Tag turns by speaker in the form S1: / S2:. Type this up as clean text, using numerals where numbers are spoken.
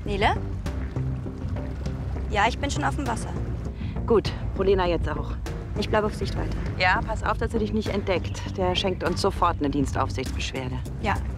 S1: Nele? Ja, ich bin schon auf dem Wasser.
S2: Gut, Polina jetzt auch.
S1: Ich bleibe auf Sichtweite.
S2: Ja, pass auf, dass er dich nicht entdeckt. Der schenkt uns sofort eine Dienstaufsichtsbeschwerde.
S1: Ja.